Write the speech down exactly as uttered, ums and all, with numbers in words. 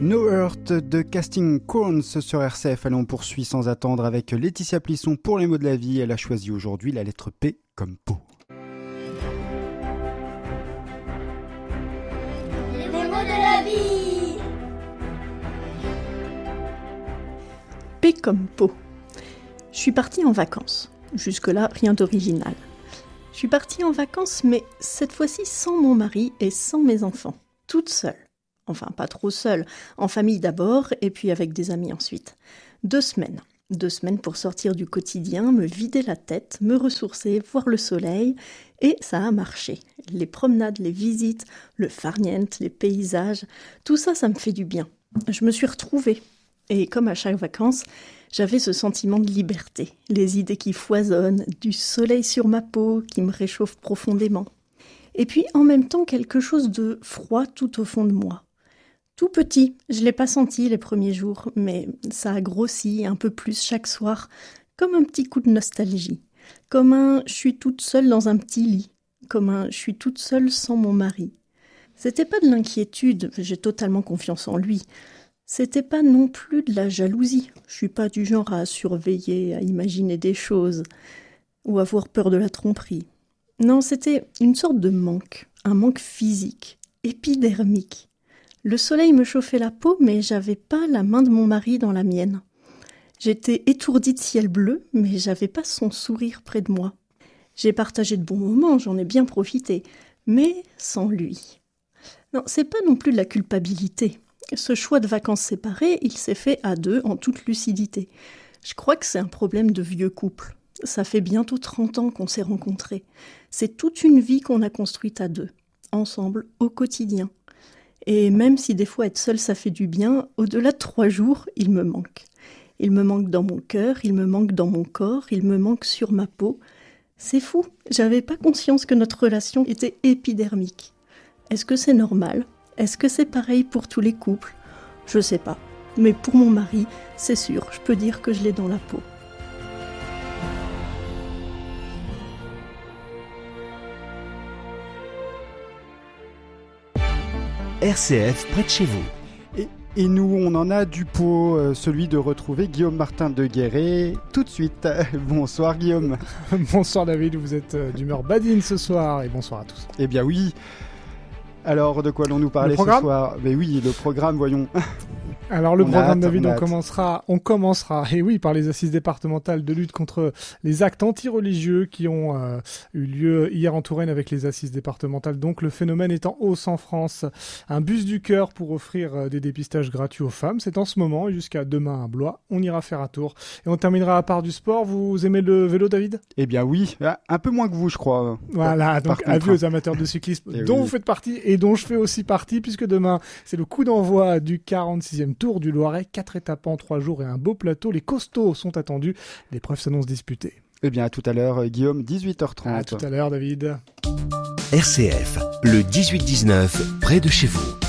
No Earth de Casting Crowns sur R C F. Allons, on poursuit sans attendre avec Laetitia Plisson pour les mots de la vie. Elle a choisi aujourd'hui la lettre P comme peau. Les mots de la vie. P comme peau. Je suis partie en vacances. Jusque-là, rien d'original. Je suis partie en vacances, mais cette fois-ci sans mon mari et sans mes enfants. Toute seule. Enfin, pas trop seule, en famille d'abord, et puis avec des amis ensuite. Deux semaines. Deux semaines pour sortir du quotidien, me vider la tête, me ressourcer, voir le soleil, et ça a marché. Les promenades, les visites, le farniente, les paysages, tout ça, ça me fait du bien. Je me suis retrouvée. Et comme à chaque vacances, j'avais ce sentiment de liberté, les idées qui foisonnent, du soleil sur ma peau qui me réchauffe profondément. Et puis, en même temps, quelque chose de froid tout au fond de moi. Tout petit, je ne l'ai pas senti les premiers jours, mais ça a grossi un peu plus chaque soir, comme un petit coup de nostalgie, comme un « je suis toute seule dans un petit lit », comme un « je suis toute seule sans mon mari ». C'était pas de l'inquiétude, j'ai totalement confiance en lui. C'était pas non plus de la jalousie, je suis pas du genre à surveiller, à imaginer des choses, ou avoir peur de la tromperie. Non, c'était une sorte de manque, un manque physique, épidermique. Le soleil me chauffait la peau, mais j'avais pas la main de mon mari dans la mienne. J'étais étourdie de ciel bleu, mais j'avais pas son sourire près de moi. J'ai partagé de bons moments, j'en ai bien profité, mais sans lui. Non, c'est pas non plus de la culpabilité. Ce choix de vacances séparées, il s'est fait à deux en toute lucidité. Je crois que c'est un problème de vieux couple. Ça fait bientôt trente ans qu'on s'est rencontrés. C'est toute une vie qu'on a construite à deux, ensemble, au quotidien. Et même si des fois être seule ça fait du bien, au-delà de trois jours, il me manque. Il me manque dans mon cœur, il me manque dans mon corps, il me manque sur ma peau. C'est fou, j'avais pas conscience que notre relation était épidermique. Est-ce que c'est normal ? Est-ce que c'est pareil pour tous les couples ? Je sais pas. Mais pour mon mari, c'est sûr, je peux dire que je l'ai dans la peau. R C F près de chez vous. Et, et nous, on en a du pot, euh, celui de retrouver Guillaume Martin de Guéret tout de suite. Bonsoir Guillaume. Bonsoir David, vous êtes euh, d'humeur badine ce soir et bonsoir à tous. Eh bien oui. Alors, de quoi allons-nous parler ce soir ? Mais oui, le programme, voyons. Alors le on programme hâte, David, on, on commencera, on commencera, et oui, par les assises départementales de lutte contre les actes anti-religieux qui ont euh, eu lieu hier en Touraine avec les assises départementales. Donc le phénomène est en hausse en France. Un bus du cœur pour offrir euh, des dépistages gratuits aux femmes, c'est en ce moment et jusqu'à demain à Blois. On ira faire un tour et on terminera à part du sport. Vous aimez le vélo, David ? Eh bien oui, un peu moins que vous, je crois. Voilà, par, donc par avis aux amateurs de cyclisme et dont oui. vous faites partie et dont je fais aussi partie, puisque demain c'est le coup d'envoi du quarante-sixième Tour du Loiret. Quatre étapes en trois jours et un beau plateau. Les costauds sont attendus. L'épreuve s'annonce disputée. Eh bien, à tout à l'heure, Guillaume, dix-huit heures trente. À tout à l'heure, David. R C F, le dix-huit dix-neuf, près de chez vous.